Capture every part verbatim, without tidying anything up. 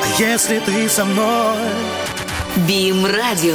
если ты со мной. БИМ-радио.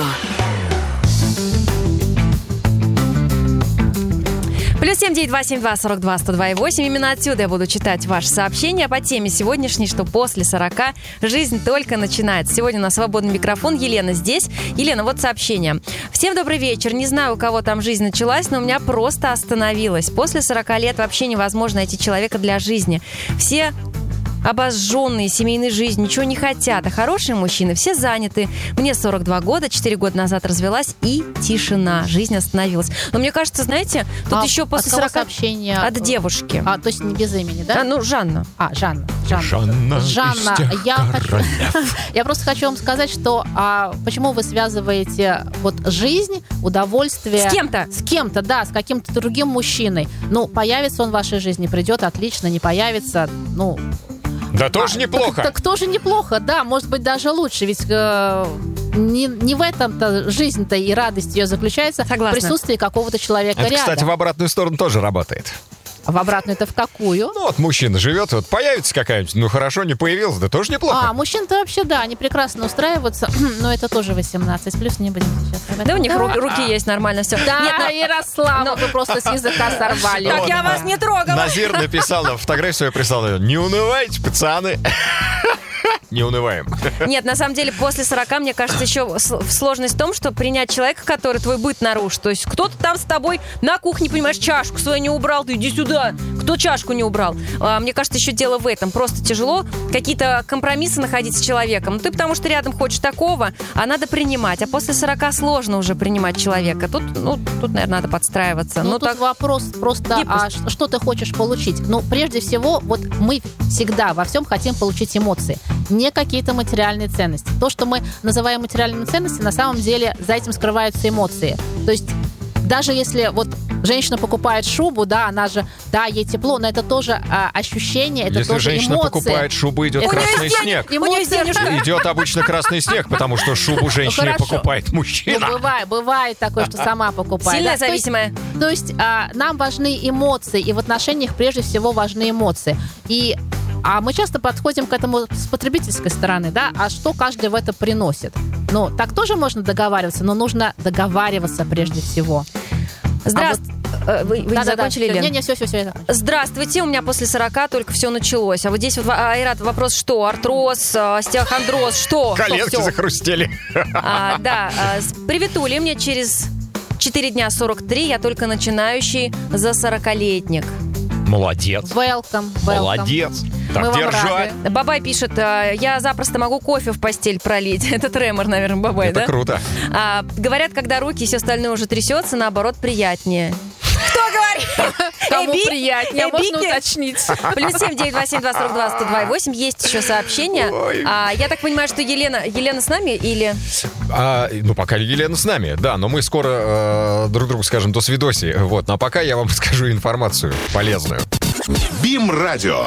Плюс семь девять два семь два сорок два сто два и восемь. Именно отсюда я буду читать ваши сообщения по теме сегодняшней, что после сорока жизнь только начинается. Сегодня у нас свободный микрофон. Елена здесь. Елена, вот сообщение. Всем добрый вечер. Не знаю, у кого там жизнь началась, но у меня просто остановилась. После сорока лет вообще невозможно найти человека для жизни. Все обожженные семейной жизнью, ничего не хотят. А хорошие мужчины все заняты. Мне сорок два года, четыре года назад развелась, и тишина. Жизнь остановилась. Но мне кажется, знаете, тут а еще после сорока... сообщения? От девушки. А, то есть не без имени, да? А, ну, Жанна. А, Жанна. Жанна, Жанна, Жанна из тех я, хочу, королев. я просто хочу вам сказать, что а, почему вы связываете вот жизнь, удовольствие... С кем-то. С кем-то, да, с каким-то другим мужчиной. Ну, появится он в вашей жизни, придет, отлично, не появится, ну... Да тоже а, неплохо. Так, так тоже неплохо, да, может быть, даже лучше. Ведь э, не, не в этом-то жизнь-то и радость ее заключается. Согласна. В присутствии какого-то человека Это, рядом. кстати, в обратную сторону тоже работает. В обратную-то в какую? Ну, вот мужчина живет, вот появится какая-нибудь, ну хорошо, не появился, да тоже неплохо. А, мужчин-то вообще, да, они прекрасно устраиваются, но это тоже восемнадцать плюс, не будем сейчас об этом. Да у них говорить. ру- руки есть, нормально все. Да, Нет, но- Ярослава, но- вы просто с языка сорвали. Так я вас не трогала. Назир написал, фотографию свою прислал, не унывайте, пацаны. Не унываем. Нет, на самом деле, после сорока, мне кажется, еще с- сложность в том, что принять человека, который твой быт нарушит. То есть кто-то там с тобой на кухне, понимаешь, чашку свою не убрал, ты иди сюда. Кто чашку не убрал? А, мне кажется, еще дело в этом. Просто тяжело какие-то компромиссы находить с человеком. Ну, ты потому что рядом хочешь такого, а надо принимать. А после сорока сложно уже принимать человека. Тут, ну, тут, наверное, надо подстраиваться. Ну, Ну, тут так... вопрос просто, а Гибкость. ш- что ты хочешь получить? Ну, прежде всего, вот мы всегда во всем хотим получить эмоции, не какие-то материальные ценности. То, что мы называем материальными ценностями, на самом деле за этим скрываются эмоции. То есть даже если вот женщина покупает шубу, да, она же, да, ей тепло, но это тоже а, ощущение, это Если тоже женщина эмоции. покупает шубу, идет Это- красный снег. У нее есть денежка. Идет обычно красный снег, потому что шубу женщине хорошо. покупает Ну, мужчина. бывает, бывает такое, что сама покупает. Сильная да. То есть- зависимая. То есть а, нам важны эмоции, и в отношениях прежде всего важны эмоции. И а мы часто подходим к этому с потребительской стороны, да, а что каждый в это приносит. Ну, так тоже можно договариваться, но нужно договариваться прежде всего. Здравствуйте. Э, Вы, вы не закончили, Лен? Не, не, все, все, все. Здравствуйте, у меня после сорока только все началось. А вот здесь вот, Айрат, вопрос что? Артроз, э, остеохондроз, что? Что Коленки всё? захрустели. А, да, а, с- приветули, мне через четыре дня сорок три, я только начинающий за сорокалетник. Молодец. Welcome, welcome. Молодец. Мы Так вам держать. рады. Бабай пишет, а, я запросто могу кофе в постель пролить. Это тремор, наверное, Бабай, Это да? круто. А, говорят, когда руки и все остальное уже трясется, наоборот, приятнее. Кто говорит? Кому Эби? приятнее, можно Эбики? уточнить. Плюс семь девять два семь два сорок два сто два и восемь. Есть еще сообщение. Ой. А, я так понимаю, что Елена, Елена с нами или... А, ну, пока Елена с нами, да, но мы скоро э, друг другу скажем до свидоси. Вот, ну, а пока я вам скажу информацию полезную. БИМ-радио.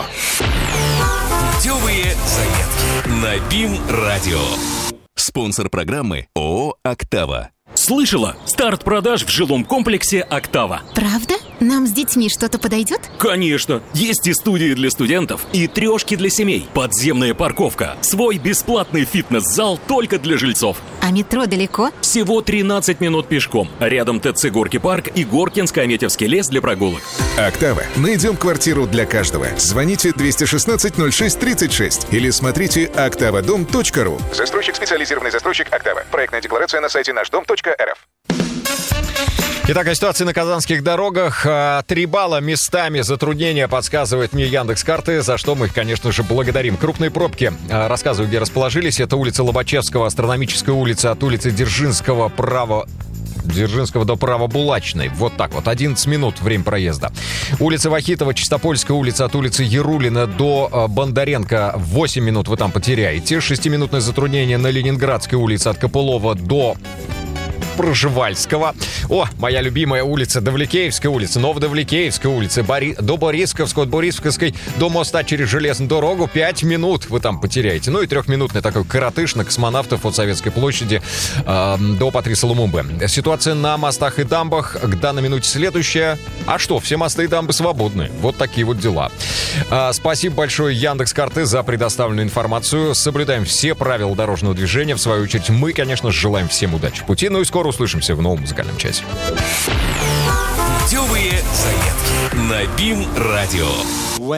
Путевые заметки на БИМ-радио. Спонсор программы ООО «Октава». Слышала? Старт продаж в жилом комплексе «Октава». Правда? Нам с детьми что-то подойдет? Конечно! Есть и студии для студентов, и трешки для семей, подземная парковка, свой бесплатный фитнес-зал только для жильцов. А метро далеко? Всего тринадцать минут пешком. Рядом ТЦ «Горки парк» и Горкинско-Аметьевский лес для прогулок. «Октава». Найдем квартиру для каждого. Звоните двести шестнадцать ноль шесть тридцать шесть или смотрите октавадом точка ру. Застройщик, специализированный застройщик «Октава». Проектная декларация на сайте наш дом точка эр эф. Итак, о ситуации на казанских дорогах. А, Три балла местами затруднения подсказывает мне Яндекс.Карты, за что мы их, конечно же, благодарим. Крупные пробки, а, рассказываю, где расположились. Это улица Лобачевского, Астрономическая улица, от улицы Дзержинского право... Дзержинского до Правобулачной. Вот так вот. одиннадцать минут время проезда. Улица Вахитова, Чистопольская улица, от улицы Ярулина до э, Бондаренко. восемь минут вы там потеряете. шестиминутное затруднение на Ленинградской улице от Копылова до Пржевальского. О, моя любимая улица, Давликеевская улица, Новодавликеевская улица, Бори... до Борисковской, от Борисковской до моста через железную дорогу. Пять минут вы там потеряете. Ну и трехминутный такой коротыш на Космонавтов от Советской площади э, до Патриса Лумумбы. Ситуация на мостах и дамбах к данной минуте следующая. А что, все мосты и дамбы свободны. Вот такие вот дела. Э, спасибо большое Яндекс.Карты за предоставленную информацию. Соблюдаем все правила дорожного движения. В свою очередь, мы, конечно, желаем всем удачи в пути. Ну и скоро услышимся в новом музыкальном часе. Путевые заметки на БИМ-радио.